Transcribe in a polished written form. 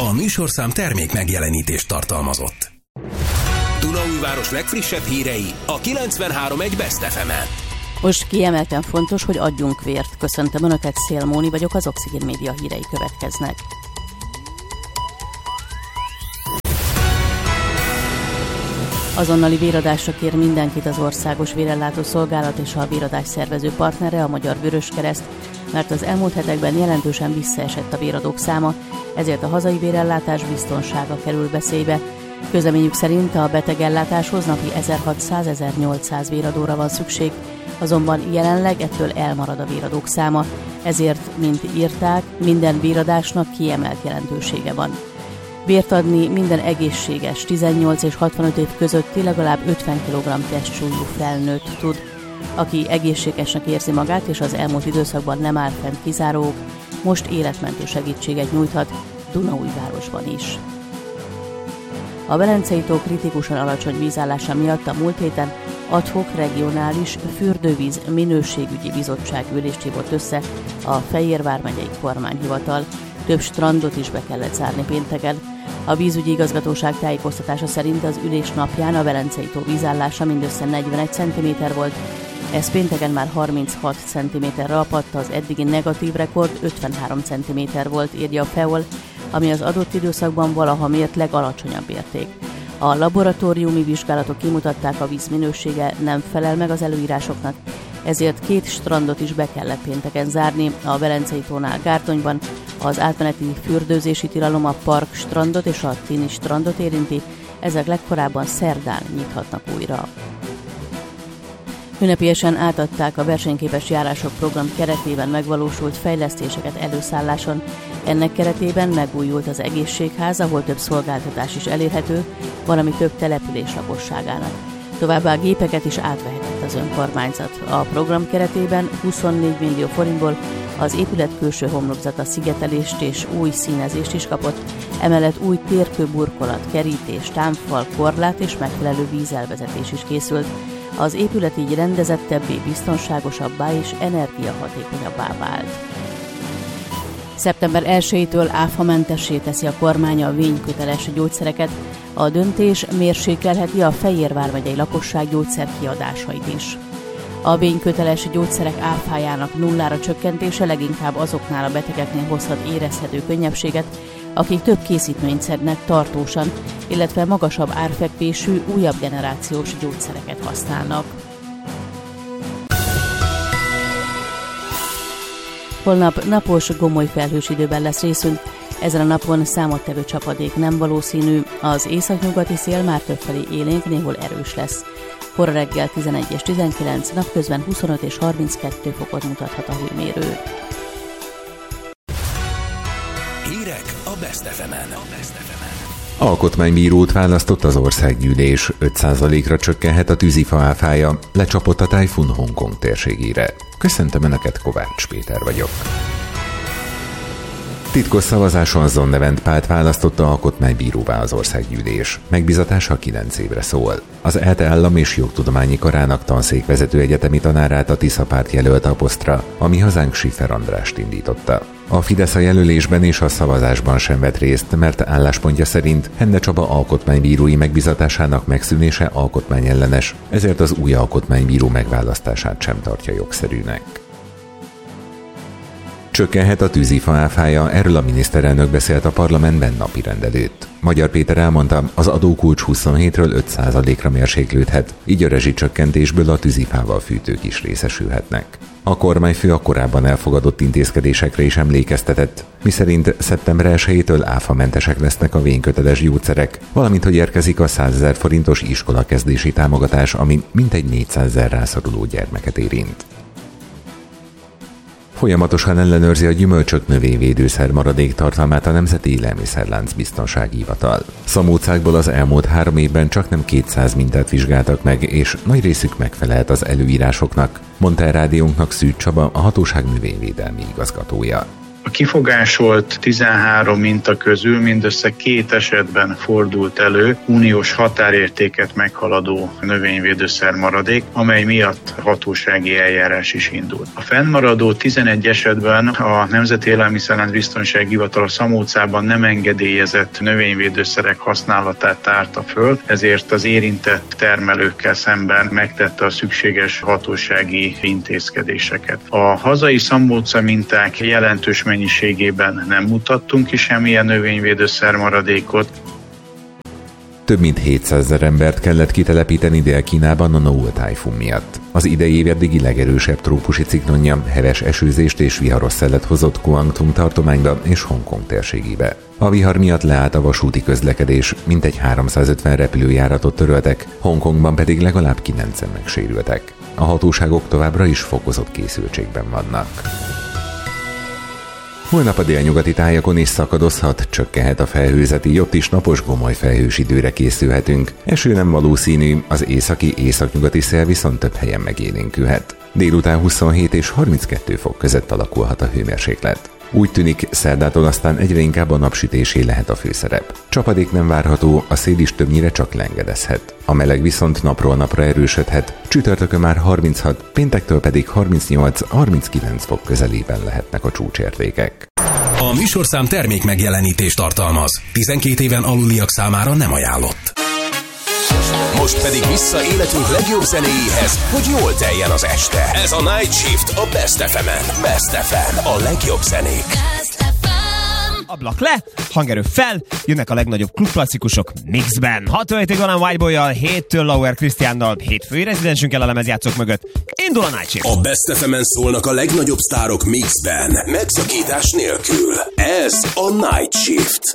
A műsorszám termék megjelenítést tartalmazott. Dunaújváros legfrissebb hírei a 93.1 Best FM-en. Most kiemelten fontos, hogy adjunk vért. Köszöntöm Önöket, Szél Móni vagyok, az Oxigén Média hírei következnek. Azonnali véradásra kér mindenkit az Országos Vérellátó Szolgálat és a véradás szervező partnere, a Magyar Vöröskereszt, mert az elmúlt hetekben jelentősen visszaesett a véradók száma, ezért a hazai vérellátás biztonsága kerül veszélybe. Közleményük szerint a betegellátáshoz napi 1600-1800 véradóra van szükség, azonban jelenleg ettől elmarad a véradók száma, ezért, mint írták, minden véradásnak kiemelt jelentősége van. Vért adni minden egészséges, 18 és 65 év közötti legalább 50 kg testsúlyú felnőtt tud. Aki egészségesnek érzi magát és az elmúlt időszakban nem áll fent kizárók, most életmentő segítséget nyújthat Dunaújvárosban is. A Velencei-tó kritikusan alacsony vízállása miatt a múlt héten ad hoc regionális fürdővíz minőségügyi bizottság ülést hívott össze a Fejér vármegyei kormányhivatal. Több strandot is be kellett zárni pénteken. A vízügyi igazgatóság tájékoztatása szerint az ülés napján a Velencei-tó vízállása mindössze 41 cm volt. Ez pénteken már 36 cm-re apadt, az eddigi negatív rekord 53 cm volt, írja a FEOL, ami az adott időszakban valaha mért legalacsonyabb érték. A laboratóriumi vizsgálatok kimutatták, a víz minősége nem felel meg az előírásoknak, ezért 2 strandot is be kellett pénteken zárni. A Velencei-tónál Gárdonyban az átmeneti fürdőzési tilalom a Park strandot és a Tini strandot érinti, ezek legkorábban szerdán nyithatnak újra. Ünnepélyesen átadták a versenyképes járások program keretében megvalósult fejlesztéseket előszálláson. Ennek keretében megújult az egészségház, ahol több szolgáltatás is elérhető, valami több település lakosságának. Továbbá gépeket is átvehetett az önkormányzat. A program keretében 24 millió forintból az épület külső homlokzata szigetelést és új színezést is kapott, emellett új térkőburkolat, kerítés, támfal, korlát és megfelelő vízelvezetés is készült. Az épület így rendezettebbé, biztonságosabbá és energiahatékonyabbá vált. Szeptember 1-től áfamentessé teszi a kormány a vényköteles gyógyszereket. A döntés mérsékelheti a Fejér vármegyei lakosság gyógyszerkiadásait is. A vényköteles gyógyszerek áfájának nullára csökkentése leginkább azoknál a betegeknél hozhat érezhető könnyebbséget, akik több készítményt szednek tartósan, illetve magasabb árfekvésű, újabb generációs gyógyszereket használnak. Holnap napos, gomoly felhős időben lesz részünk. Ezen a napon számottevő csapadék nem valószínű, az északnyugati szél már többfelé élénk, néhol erős lesz. Kora reggel 11 és 19, napközben 25 és 32 fokot mutathat a hőmérő. Hírek a Best FM-en. Alkotmánybírót választott az országgyűlés, 5%-ra csökkenhet a tűzifa áfája, lecsapott a tájfun Hongkong térségére. Köszöntöm Önöket, Kovács Péter vagyok. Titkos szavazáson Zonnevent Pált választotta alkotmánybíróvá az országgyűlés. Megbízatása 9 évre szól. Az ELTE állam- és jogtudományi karának tanszékvezető egyetemi tanárát a Tisza párt jelölte a posztra, a Mi Hazánk Schiffer Andrást indította. A Fidesz a jelölésben és a szavazásban sem vett részt, mert álláspontja szerint Henne Csaba alkotmánybírói megbízatásának megszűnése alkotmányellenes, ezért az új alkotmánybíró megválasztását sem tartja jogszerűnek. Csökkenhet a tűzifa áfája, erről a miniszterelnök beszélt a parlamentben napirend előtt. Magyar Péter elmondta, az adókulcs 27-ről 5%-ra mérséklődhet, így a rezsicsökkentésből a tűzifával fűtők is részesülhetnek. A kormányfő a korábban elfogadott intézkedésekre is emlékeztetett, miszerint szeptember 1-től áfamentesek lesznek a vényköteles gyógyszerek, valamint hogy érkezik a 100 000 forintos iskolakezdési támogatás, ami mintegy 400 000 rászoruló gyermeket érint. Folyamatosan ellenőrzi a gyümölcsök növényvédőszer maradék tartalmát a Nemzeti Élelmiszerlánc Biztonsági Hivatal. Szamócákból az elmúlt 3 évben csaknem 200 mintát vizsgáltak meg, és nagy részük megfelelt az előírásoknak, mondta el rádiónknak Szűcs Csaba, a hatóság növényvédelmi igazgatója. A kifogásolt 13 minta közül mindössze 2 esetben fordult elő uniós határértéket meghaladó növényvédőszer maradék, amely miatt hatósági eljárás is indult. A fennmaradó 11 esetben a Nemzeti Élelmiszerlánc Biztonsági Hivatal a Szamócában nem engedélyezett növényvédőszerek használatát tárta föl, ezért az érintett termelőkkel szemben megtette a szükséges hatósági intézkedéseket. A hazai Szamóca minták jelentős mennyiségében nem mutattunk ki semmilyen növényvédőszer maradékot. Több mint 700 000 embert kellett kitelepíteni Dél-Kínában a Noul tájfun miatt. Az idei év eddigi legerősebb trópusi ciklonja heves esőzést és viharos szelet hozott Guangdong tartományba és Hongkong térségébe. A vihar miatt leállt a vasúti közlekedés, mintegy 350 repülőjáratot töröltek, Hongkongban pedig legalább 9-en megsérültek. A hatóságok továbbra is fokozott készültségben vannak. Holnap a délnyugati tájakon is szakadozhat, csökkenhet a felhőzeti, ott is napos gomoly felhős időre készülhetünk. Eső nem valószínű, az északi-északnyugati szél viszont több helyen megélénkülhet. Délután 27 és 32 fok között alakulhat a hőmérséklet. Úgy tűnik, szerdától aztán egyre inkább a napsütésé lehet a főszerep. Csapadék nem várható, a szél is többnyire csak lengedezhet. A meleg viszont napról napra erősödhet, csütörtökön már 36, péntektől pedig 38-39 fok közelében lehetnek a csúcsértékek. A műsorszám termék megjelenítést tartalmaz. 12 éven aluliak számára nem ajánlott. Most pedig vissza életünk legjobb zenéjéhez, hogy jól teljen az este. Ez a Night Shift a Best FM-en. Best FM, a legjobb zenék. Ablak le, hangerő fel, jönnek a legnagyobb klubklasszikusok mixben. 6-5-ig van a Whiteboy-jal, 7-től Lauer Krisztiánnal, hétfői rezidensünkkel a lemezjátszók mögött. Indul a Night Shift. A Best FM-en szólnak a legnagyobb sztárok mixben, megszakítás nélkül. Ez a Night Shift.